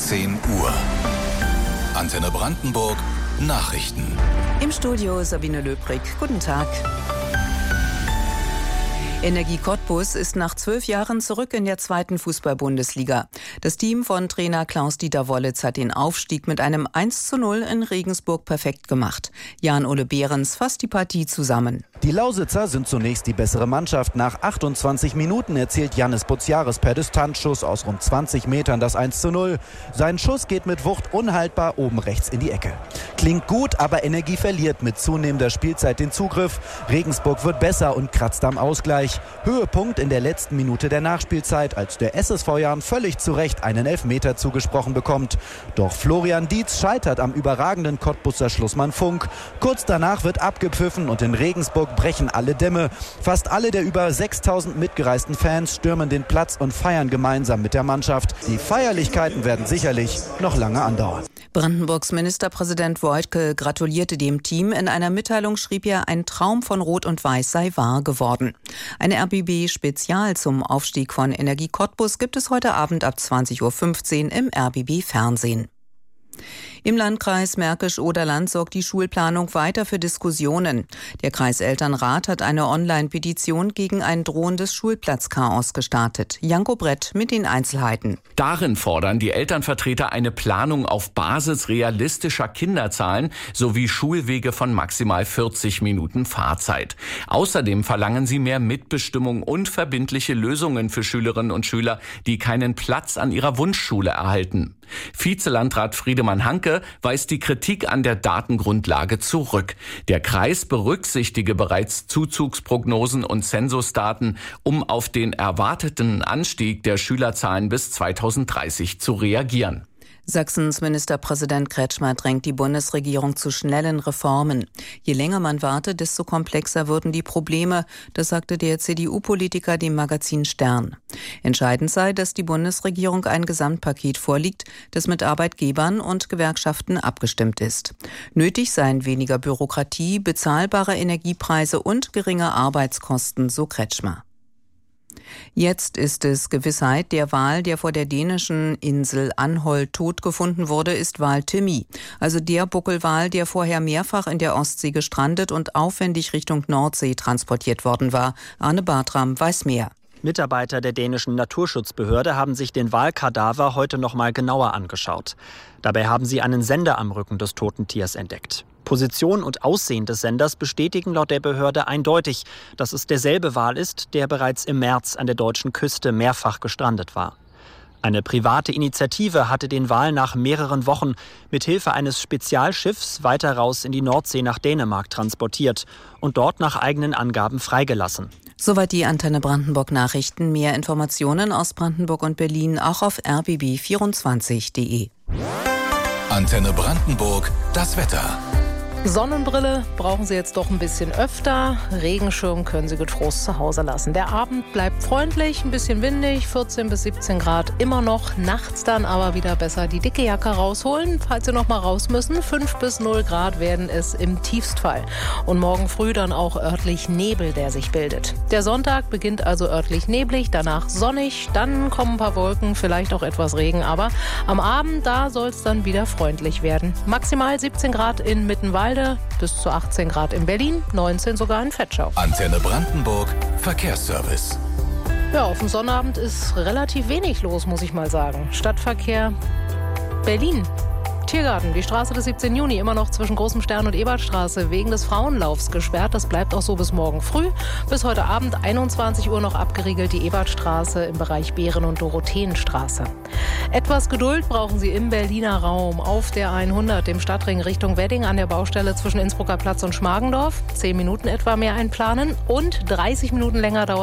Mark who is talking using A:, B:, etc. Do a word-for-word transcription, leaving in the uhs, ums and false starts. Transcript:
A: zehn Uhr. Antenne Brandenburg Nachrichten.
B: Im Studio Sabine Löbrig. Guten Tag. Energie Cottbus ist nach zwölf Jahren zurück in der zweiten Fußball-Bundesliga. Das Team von Trainer Klaus-Dieter Wollitz hat den Aufstieg mit einem eins zu null in Regensburg perfekt gemacht. Jan-Ole Behrens fasst die Partie zusammen.
C: Die Lausitzer sind zunächst die bessere Mannschaft. Nach achtundzwanzig Minuten erzielt Jannis Buziaris per Distanzschuss aus rund zwanzig Metern das eins zu null. Sein Schuss geht mit Wucht unhaltbar oben rechts in die Ecke. Klingt gut, aber Energie verliert mit zunehmender Spielzeit den Zugriff. Regensburg wird besser und kratzt am Ausgleich. Höhepunkt in der letzten Minute der Nachspielzeit, als der S S V Jahren völlig zu Recht einen Elfmeter zugesprochen bekommt. Doch Florian Dietz scheitert am überragenden Cottbuser Schlussmann Funk. Kurz danach wird abgepfiffen und in Regensburg brechen alle Dämme. Fast alle der über sechstausend mitgereisten Fans stürmen den Platz und feiern gemeinsam mit der Mannschaft. Die Feierlichkeiten werden sicherlich noch lange andauern.
B: Brandenburgs Ministerpräsident Woidke gratulierte dem Team. In einer Mitteilung schrieb er, ein Traum von Rot und Weiß sei wahr geworden. Ein R B B-Spezial zum Aufstieg von Energie Cottbus gibt es heute Abend ab zwanzig Uhr fünfzehn im R B B-Fernsehen. Im Landkreis Märkisch-Oderland sorgt die Schulplanung weiter für Diskussionen. Der Kreiselternrat hat eine Online-Petition gegen ein drohendes Schulplatzchaos gestartet. Janko Brett mit den Einzelheiten.
D: Darin fordern die Elternvertreter eine Planung auf Basis realistischer Kinderzahlen sowie Schulwege von maximal vierzig Minuten Fahrzeit. Außerdem verlangen sie mehr Mitbestimmung und verbindliche Lösungen für Schülerinnen und Schüler, die keinen Platz an ihrer Wunschschule erhalten. Vizelandrat Friedemann Hanke weist die Kritik an der Datengrundlage zurück. Der Kreis berücksichtige bereits Zuzugsprognosen und Zensusdaten, um auf den erwarteten Anstieg der Schülerzahlen bis zweitausenddreißig zu reagieren.
B: Sachsens Ministerpräsident Kretschmer drängt die Bundesregierung zu schnellen Reformen. Je länger man wartet, desto komplexer würden die Probleme, das sagte der C D U-Politiker dem Magazin Stern. Entscheidend sei, dass die Bundesregierung ein Gesamtpaket vorliegt, das mit Arbeitgebern und Gewerkschaften abgestimmt ist. Nötig seien weniger Bürokratie, bezahlbare Energiepreise und geringe Arbeitskosten, so Kretschmer. Jetzt ist es Gewissheit, der Wal, der vor der dänischen Insel Anholt tot gefunden wurde, ist Wal Timmy. Also der Buckelwal, der vorher mehrfach in der Ostsee gestrandet und aufwendig Richtung Nordsee transportiert worden war. Arne Bartram weiß mehr.
E: Mitarbeiter der dänischen Naturschutzbehörde haben sich den Walkadaver heute noch mal genauer angeschaut. Dabei haben sie einen Sender am Rücken des toten Tiers entdeckt. Position und Aussehen des Senders bestätigen laut der Behörde eindeutig, dass es derselbe Wal ist, der bereits im März an der deutschen Küste mehrfach gestrandet war. Eine private Initiative hatte den Wal nach mehreren Wochen mit Hilfe eines Spezialschiffs weiter raus in die Nordsee nach Dänemark transportiert und dort nach eigenen Angaben freigelassen.
B: Soweit die Antenne Brandenburg Nachrichten. Mehr Informationen aus Brandenburg und Berlin auch auf r b b vierundzwanzig punkt de.
A: Antenne Brandenburg, das Wetter.
F: Sonnenbrille brauchen Sie jetzt doch ein bisschen öfter. Regenschirm können Sie getrost zu Hause lassen. Der Abend bleibt freundlich, ein bisschen windig, vierzehn bis siebzehn Grad immer noch. Nachts dann aber wieder besser die dicke Jacke rausholen, falls Sie noch mal raus müssen. fünf bis null Grad werden es im Tiefstfall. Und morgen früh dann auch örtlich Nebel, der sich bildet. Der Sonntag beginnt also örtlich neblig, danach sonnig, dann kommen ein paar Wolken, vielleicht auch etwas Regen. Aber am Abend, da soll es dann wieder freundlich werden. Maximal siebzehn Grad in Mittenwalde, bis zu achtzehn Grad in Berlin, neunzehn sogar in Vetschau.
A: Antenne Brandenburg, Verkehrsservice.
F: Ja, auf dem Sonnabend ist relativ wenig los, muss ich mal sagen. Stadtverkehr Berlin. Tiergarten, die Straße des siebzehnten Juni, immer noch zwischen Großem Stern und Ebertstraße wegen des Frauenlaufs gesperrt. Das bleibt auch so bis morgen früh. Bis heute Abend einundzwanzig Uhr noch abgeriegelt die Ebertstraße im Bereich Behren- und Dorotheenstraße. Etwas Geduld brauchen Sie im Berliner Raum auf der hundert, dem Stadtring Richtung Wedding an der Baustelle zwischen Innsbrucker Platz und Schmargendorf. Zehn Minuten etwa mehr einplanen und dreißig Minuten länger dauert